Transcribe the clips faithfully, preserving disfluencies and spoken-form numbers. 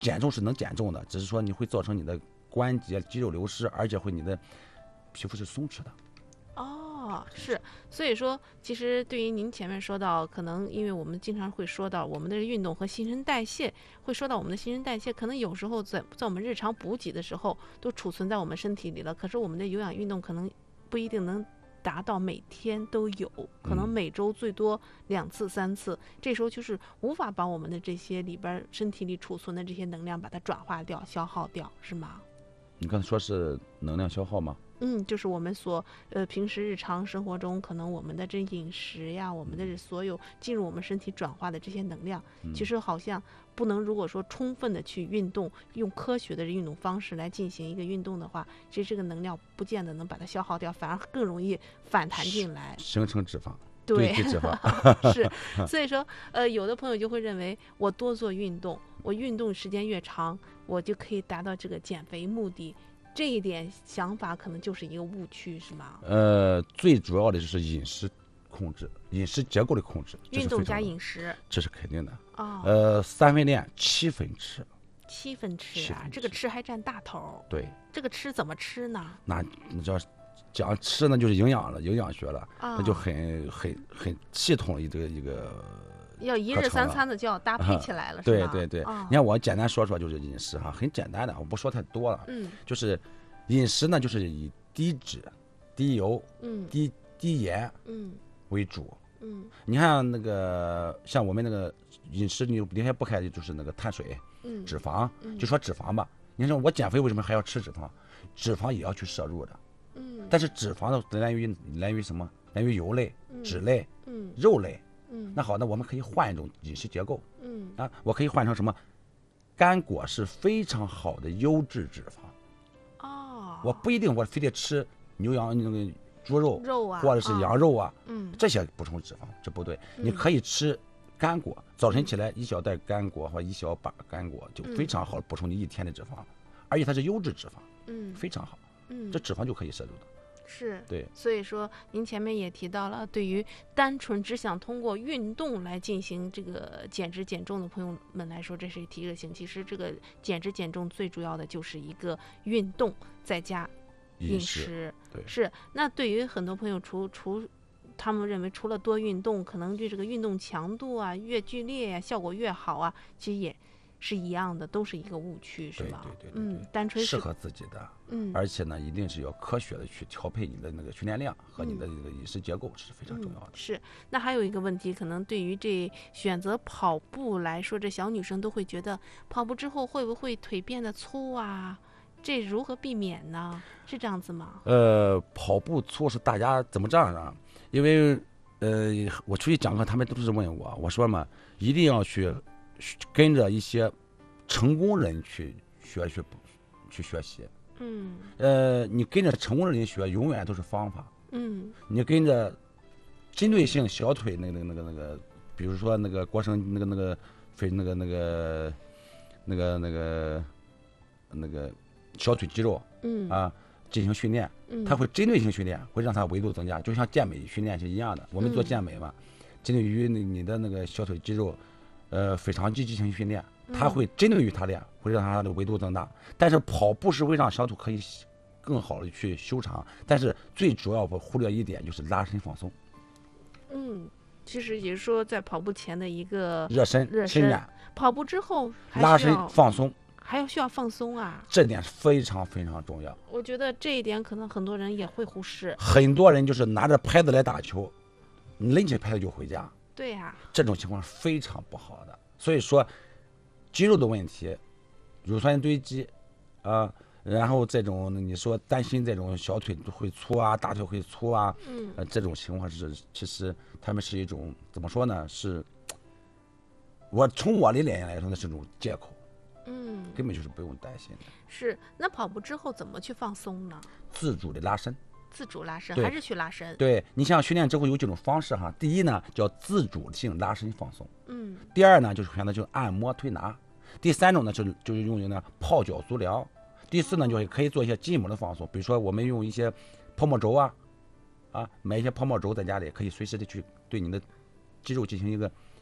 减重是能减重的，只是说你会造成你的关节肌肉流失，而且会你的皮肤是松弛的。 哦，是，所以说，其实对于您前面说到，可能因为我们经常会说到我们的运动和新陈代谢，会说到我们的新陈代谢，可能有时候在在我们日常补给的时候都储存在我们身体里了，可是我们的有氧运动可能不一定能达到每天都有，可能每周最多两次三次，这时候就是无法把我们的这些里边身体里储存的这些能量把它转化掉、消耗掉，是吗？ 你刚才说是能量消耗吗？ 嗯，就是我们所呃平时日常生活中，可能我们的这饮食呀，我们的所有进入我们身体转化的这些能量， 嗯、 其实好像不能，如果说充分的去运动，用科学的运动方式来进行一个运动的话，其实这个能量不见得能把它消耗掉，反而更容易反弹进来， 形成脂肪。 对， 对脂肪是，所以说，呃，有的朋友就会认为，我多做运动，我运动时间越长，我就可以达到这个减肥目的。这一点想法可能就是一个误区，是吗？ 呃，最主要的就是饮食控制，饮食结构的控制， 运动加饮食， 这是肯定的。 哦， 呃，三分练，七分吃。 七分吃啊， 分吃这个吃还占大头。 对， 这个吃怎么吃呢？ 那你知道，讲吃那就是营养了，营养学了， 哦、 那就很很很系统的一个一个。 要一日三餐的就要搭配起来了， 啊、 是吧？ 对对对， 哦、 你看我简单说说就是饮食哈，很简单的，我不说太多了。 嗯， 就是饮食呢，就是以低脂、低油、 嗯、 低低盐嗯为主。 嗯， 你看那个像我们那个饮食，你离开不开的就是那个碳水、 嗯、 脂肪。 嗯、 就说脂肪吧，你说我减肥为什么还要吃脂肪？脂肪也要去摄入的。 嗯， 但是脂肪呢，来源于来源于什么？来源于油类、 嗯、 脂类、 嗯、 肉类。 嗯， 那好，那我们可以换一种饮食结构。 嗯啊，我可以换成什么？干果是非常好的优质脂肪。 哦， 我不一定我非得吃牛羊那个猪肉肉啊， 或者是羊肉啊， 嗯， 这些补充脂肪这不对。 嗯、 你可以吃干果，早晨起来一小袋干果或一小把干果就非常好补充你一天的脂肪，而且它是优质脂肪， 嗯， 非常好， 嗯， 这脂肪就可以摄入的。 是， 对， 所以说您前面也提到了，对于单纯只想通过运动来进行这个减脂减重的朋友们来说，这是提个醒。其实这个减脂减重最主要的就是一个运动再加饮食。 饮食对， 是。那对于很多朋友除除他们认为除了多运动，可能对这个运动强度啊越剧烈呀、啊，效果越好啊，其实也是一样的，都是一个误区，是吧？ 对对对对对， 嗯，单纯适合自己的， 嗯， 而且呢，一定是要科学的去调配你的那个训练量和你的这个饮食结构，是非常重要的。 嗯、是。那还有一个问题，可能对于这选择跑步来说，这小女生都会觉得跑步之后会不会腿变得粗啊？这如何避免呢？是这样子吗？ 呃，跑步粗是大家怎么这样啊？因为呃，我出去讲课，他们都是问我，我说嘛，一定要去跟着一些成功人去学学去学习。 嗯。 呃，你跟着成功的人学，永远都是方法。 嗯。 你跟着针对性小腿那个那个那个，比如说那个国生那个那个非那个那个那个那个那个小腿肌肉， 嗯啊。进行训练，它会针对性训练，会让它维度增加，就像健美训练是一样的。我们做健美嘛，针对于你的那个小腿肌肉，呃，腓肠肌进行训练，它会针对于它练，会让它的维度增大。但是跑步是为让小腿可以更好的去修长，但是最主要我忽略一点就是拉伸放松。 嗯，其实也是说在跑步前的一个热身、 热身， 伸展， 跑步之后拉伸放松。 还要需要放松啊， 这点非常非常重要。 我觉得这一点可能很多人也会忽视。 很多人就是拿着拍子来打球，你拎起拍子就回家。 对呀、啊， 这种情况是非常不好的。所以说，肌肉的问题，乳酸堆积，啊，然后这种你说担心这种小腿会粗啊，大腿会粗啊， 嗯， 呃，这种情况是其实他们是一种怎么说呢？是，我从我的理念来说，那是一种借口。 嗯， 根本就是不用担心的。 是，那跑步之后怎么去放松呢？ 自主的拉伸， 自主拉伸还是去拉伸？ 对，你像训练之后有几种方式哈。第一呢叫自主性拉伸放松， 嗯。 第二呢就是选择就是按摩推拿，第三种呢就是就是用呢泡脚足疗，第四呢就是可以做一些筋膜的放松，比如说我们用一些泡沫轴啊，啊买一些泡沫轴在家里可以随时的去对你的肌肉进行一个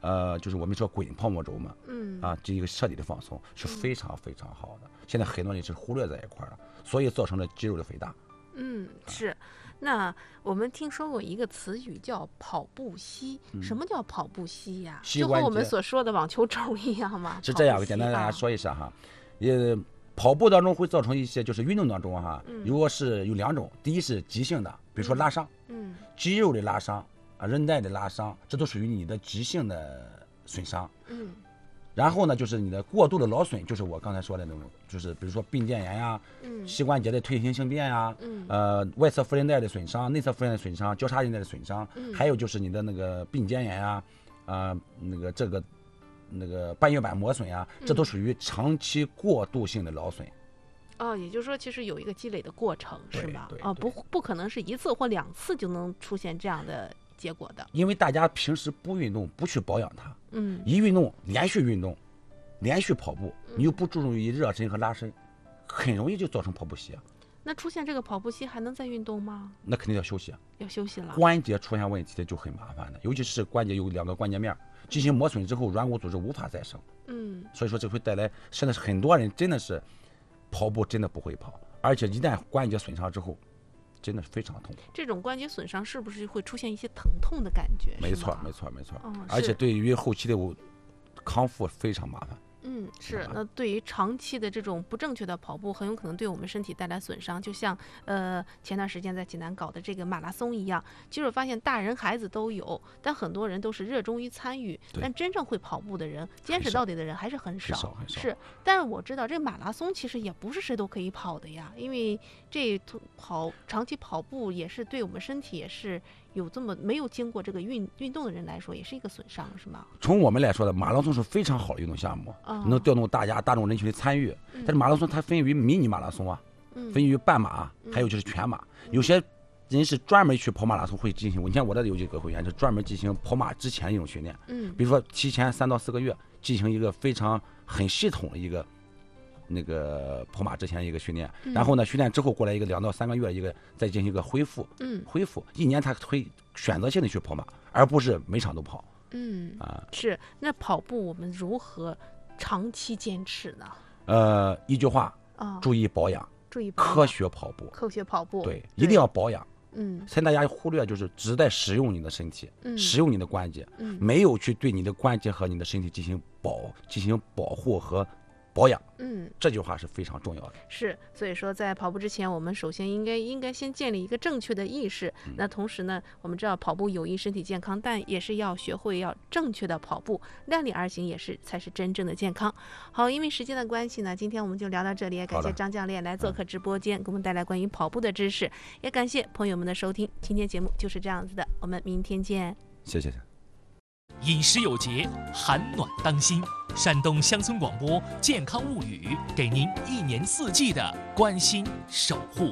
呃，就是我们说滚泡沫轴嘛， 嗯啊，这一个彻底的放松是非常非常好的。现在很多人是忽略在一块儿了，所以造成了肌肉的肥大。 嗯，是。那我们听说过一个词语叫跑步膝， 嗯、 什么叫跑步膝呀？ 膝就和我们所说的网球肘一样吗？ 是这样，我简单跟大家说一下哈，也跑步当中会造成一些，就是运动当中哈，嗯、如果是有两种，第一是急性的，比如说拉伤， 嗯， 肌肉的拉伤。啊，韧带的拉伤，这都属于你的急性的损伤。 嗯， 然后呢，就是你的过度的劳损，就是我刚才说的那种，就是比如说髌腱炎呀， 嗯， 膝关节的退行性变呀， 嗯， 呃，外侧副韧带的损伤、内侧副韧带损伤、交叉韧带的损伤， 嗯， 还有就是你的那个髌腱炎呀，啊、呃，那个这个那个半月板磨损呀，这都属于长期过度性的劳损。 哦，也就是说，其实有一个积累的过程，是吗？ 对对对哦，不，不可能是一次或两次就能出现这样的结果的。 因为大家平时不运动，不去保养它， 嗯， 一运动，连续运动，连续跑步，你又不注重于热身和拉伸，很容易就造成跑步膝啊。 那出现这个跑步膝还能再运动吗？ 那肯定要休息啊， 要休息了。 关节出现问题的就很麻烦的，尤其是关节有两个关节面进行磨损之后，软骨组织无法再生。 嗯， 所以说这会带来，现在是很多人真的是跑步真的不会跑，而且一旦关节损伤之后，真的是非常痛苦。 这种关节损伤是不是会出现一些疼痛的感觉？ 没错，没错，没错。 嗯， 而且对于后期的康复非常麻烦。 嗯，是。那对于长期的这种不正确的跑步，很有可能对我们身体带来损伤。就像呃前段时间在济南搞的这个马拉松一样，其实我发现大人孩子都有，但很多人都是热衷于参与，但真正会跑步的人、坚持到底的人还是很少。 很少很少是，但我知道这马拉松其实也不是谁都可以跑的呀，因为这跑长期跑步也是对我们身体也是有这么没有经过这个运运动的人来说，也是一个损伤，是吗？ 从我们来说的，马拉松是非常好的运动项目， 哦、 能调动大家大众人群的参与。 嗯、 但是马拉松它分为迷你马拉松啊， 嗯、 分为半马，还有就是全马。 嗯、 有些人是专门去跑马拉松会进行，你看我这有几个会员是专门进行跑马之前一种训练， 嗯， 比如说提前三到四个月进行一个非常很系统的一个。那个跑马之前一个训练， 嗯、 然后呢，训练之后过来一个两到三个月一个再进行一个恢复， 嗯， 恢复一年他会选择性的去跑马，而不是每场都跑。 嗯啊， 是。那跑步我们如何长期坚持呢？ 呃，一句话啊， 注意保养， 注意保养科学跑步， 科学跑步， 对，一定要保养。 嗯， 现在大家忽略就是只在使用你的身体， 嗯， 使用你的关节， 嗯， 没有去对你的关节和你的身体进行保进行保护和保养。 嗯， 这句话是非常重要的。 是，所以说在跑步之前，我们首先应该应该先建立一个正确的意识。 嗯、 那同时呢，我们知道跑步有益身体健康，但也是要学会要正确的跑步，量力而行也是才是真正的健康。好，因为时间的关系呢，今天我们就聊到这里，也感谢张教练来做客直播间，给我们带来关于跑步的知识，也感谢朋友们的收听。今天节目就是这样子的，我们明天见。 谢谢。 饮食有节，寒暖当心。山东乡村广播健康物语，给您一年四季的关心守护。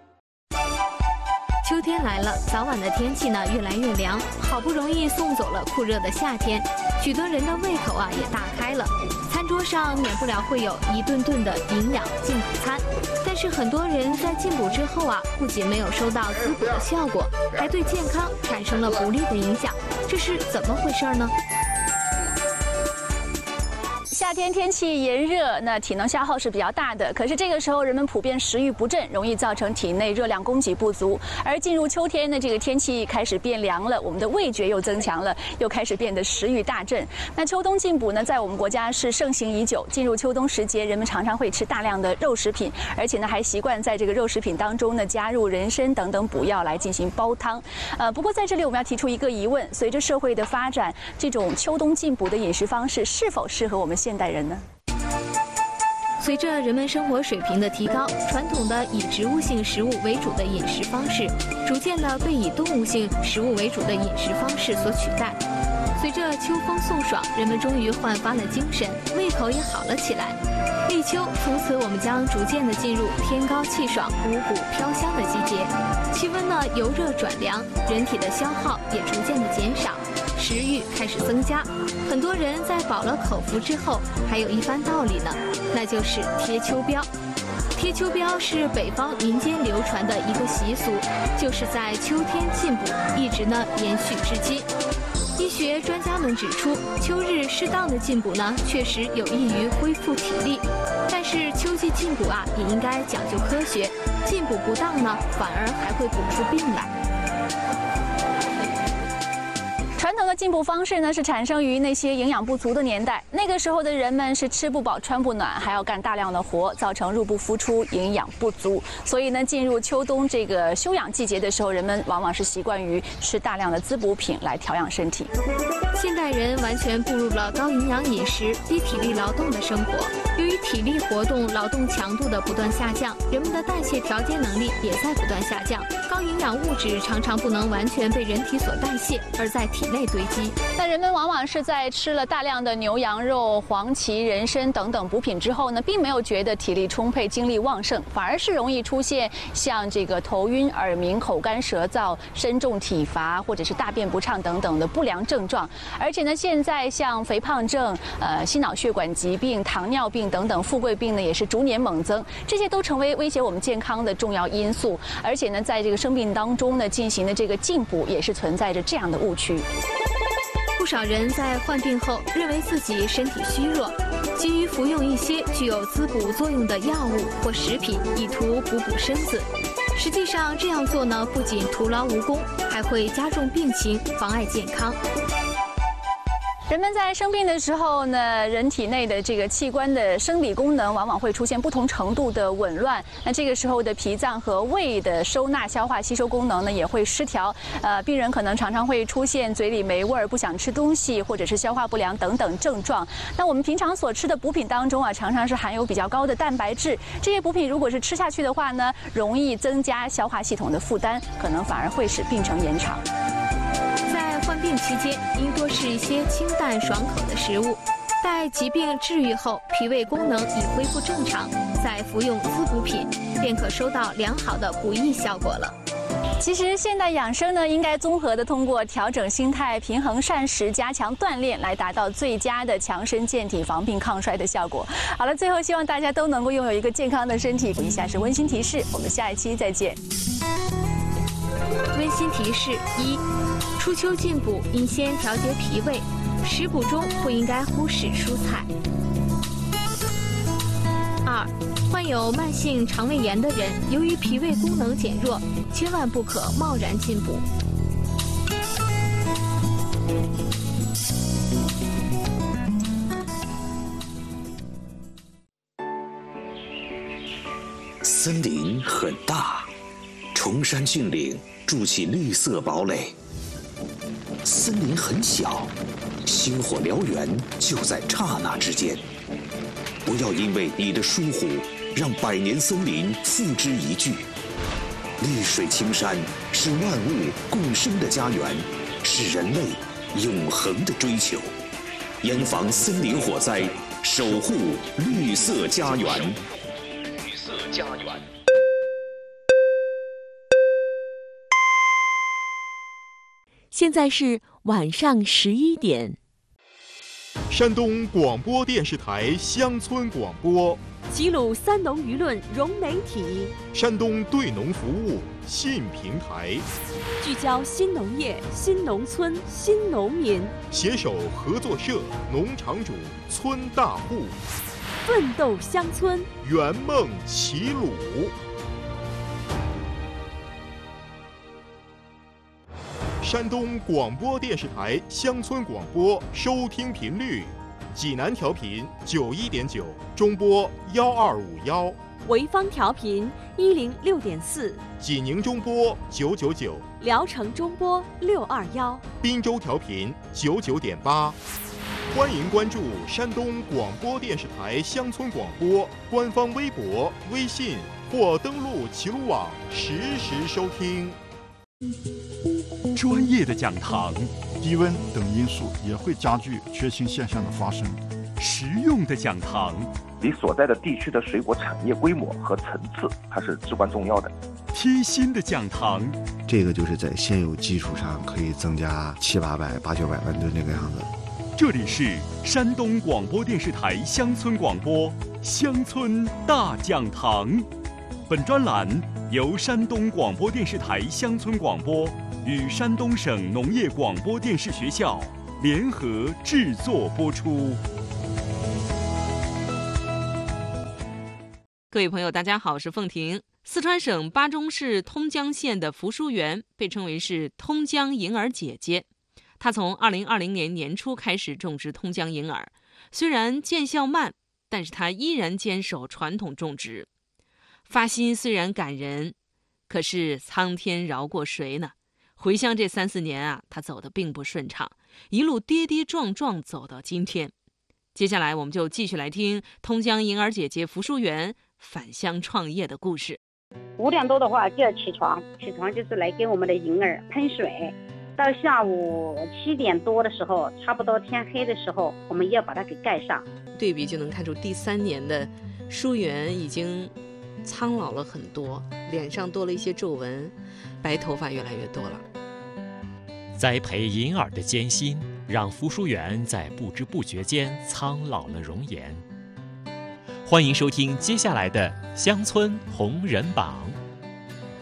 秋天来了，早晚的天气呢越来越凉，好不容易送走了酷热的夏天，许多人的胃口啊也大开了。餐桌上免不了会有一顿顿的营养进补餐，但是很多人在进补之后啊，不仅没有收到滋补的效果，还对健康产生了不利的影响，这是怎么回事呢？ 夏天天气炎热，那体能消耗是比较大的。可是这个时候，人们普遍食欲不振，容易造成体内热量供给不足。而进入秋天呢，这个天气开始变凉了，我们的味觉又增强了，又开始变得食欲大振。那秋冬进补呢，在我们国家是盛行已久。进入秋冬时节，人们常常会吃大量的肉食品，而且呢，还习惯在这个肉食品当中呢加入人参等等补药来进行煲汤。呃，不过在这里我们要提出一个疑问：随着社会的发展，这种秋冬进补的饮食方式是否适合我们现代人呢？ 随着人们生活水平的提高，传统的以植物性食物为主的饮食方式，逐渐的被以动物性食物为主的饮食方式所取代。随着秋风送爽，人们终于焕发了精神，胃口也好了起来。立秋，从此我们将逐渐的进入天高气爽、五谷飘香的季节，气温呢由热转凉，人体的消耗也逐渐的减少，食欲开始增加。很多人在饱了口福之后，还有一番道理呢，那就是贴秋膘。贴秋膘是北方民间流传的一个习俗，就是在秋天进补，一直呢延续至今。一医学专家们指出，秋日适当的进补呢，确实有益于恢复体力。但是秋季进补啊，也应该讲究科学，进补不当呢，反而还会补出病来。 传统的进补方式呢，是产生于那些营养不足的年代。那个时候的人们是吃不饱穿不暖，还要干大量的活，造成入不敷出，营养不足。所以呢，进入秋冬这个休养季节的时候，人们往往是习惯于吃大量的滋补品来调养身体。 现代人完全步入了高营养饮食、低体力劳动的生活。由于体力活动、劳动强度的不断下降，人们的代谢调节能力也在不断下降。高营养物质常常不能完全被人体所代谢，而在体内堆积。 那人们往往是在吃了大量的牛羊肉、黄芪、人参等等补品之后呢，并没有觉得体力充沛、精力旺盛，反而是容易出现像这个头晕、耳鸣、口干舌燥、身重体乏，或者是大便不畅等等的不良症状。而且呢，现在像肥胖症、呃心脑血管疾病、糖尿病等等富贵病呢，也是逐年猛增，这些都成为威胁我们健康的重要因素。而且呢，在这个生病当中呢，进行的这个进补也是存在着这样的误区。 不少人在患病后认为自己身体虚弱，急于服用一些具有滋补作用的药物或食品，以图补补身子。实际上这样做呢，不仅徒劳无功，还会加重病情，妨碍健康。 人们在生病的时候呢，人体内的这个器官的生理功能往往会出现不同程度的紊乱。那这个时候的脾脏和胃的收纳、消化、吸收功能呢也会失调。呃，病人可能常常会出现嘴里没味儿、不想吃东西，或者是消化不良等等症状。那我们平常所吃的补品当中啊，常常是含有比较高的蛋白质。这些补品如果是吃下去的话呢，容易增加消化系统的负担，可能反而会使病程延长。 患病期间应多吃一些清淡爽口的食物，待疾病治愈后，脾胃功能已恢复正常，再服用滋补品，便可收到良好的补益效果了。 其实现代养生呢，应该综合的通过调整心态、平衡膳食、加强锻炼，来达到最佳的强身健体、防病抗衰的效果。好了，最后希望大家都能够拥有一个健康的身体。以下是温馨提示，我们下一期再见。 温馨提示一：初秋进补应先调节脾胃，食补中不应该忽视蔬菜。二，患有慢性肠胃炎的人，由于脾胃功能减弱，千万不可贸然进补。 森林很大，崇山峻岭筑起绿色堡垒。森林很小，星火燎原就在刹那之间。不要因为你的疏忽，让百年森林付之一炬。绿水青山是万物共生的家园，是人类永恒的追求。严防森林火灾，守护绿色家园。绿色家园。 现在是晚上十一点。 山东广播电视台乡村广播， 齐鲁三农舆论融媒体， 山东对农服务信平台， 聚焦新农业、新农村、新农民， 携手合作社、农场主、村大户， 奋斗乡村， 圆梦齐鲁。山东广播电视台乡村广播收听频率：济南调频九一点九，中波幺二五幺； 潍坊调频一零六点四， 济宁中波九九九， 聊城中波六二幺， 滨州调频九九点八。欢迎关注山东广播电视台乡村广播官方微博、微信，或登录齐鲁网实时收听。 专业的讲堂， 低温等因素也会加剧缺氢现象的发生。 实用的讲堂， 你所在的地区的水果产业规模和层次，它是至关重要的。 贴心的讲堂， 这个就是在现有基础上可以增加七八百、八九百万吨这个样子。 这里是山东广播电视台乡村广播乡村大讲堂，本专栏由山东广播电视台乡村广播与山东省农业广播电视学校联合制作播出。 各位朋友，大家好，我是凤婷。四川省巴中市通江县的扶疏园被称为是通江银耳姐姐。她从二零二零年年初开始种植通江银耳，虽然见效慢，但是她依然坚守传统种植。发心虽然感人，可是苍天饶过谁呢？回乡这三四年啊，她走得并不顺畅，一路跌跌撞撞走到今天。接下来我们就继续来听通江银耳姐姐扶疏园返乡创业的故事。 五点多的话就要起床，起床就是来给我们的银耳喷水。到下午七点多的时候，差不多天黑的时候，我们要把它给盖上。 对比就能看出第三年的疏园已经苍老了很多，脸上多了一些皱纹，白头发越来越多了。 栽培银耳的艰辛，让扶疏园在不知不觉间苍老了容颜。欢迎收听接下来的《乡村红人榜》。